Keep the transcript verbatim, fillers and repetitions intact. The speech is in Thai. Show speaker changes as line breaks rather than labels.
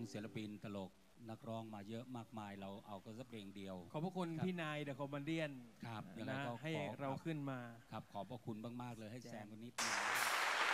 ศิลปินตลกนักร้องมาเยอะมากมายเราเอาก็สักเพลงเดียว
ขอบพระคุณพี่นายเดอะคอมมานเดียน
ครับ
นะให้เราขึ้นมา
ครับขอบพระคุณมากๆเลยให้แซมคนนิดนึง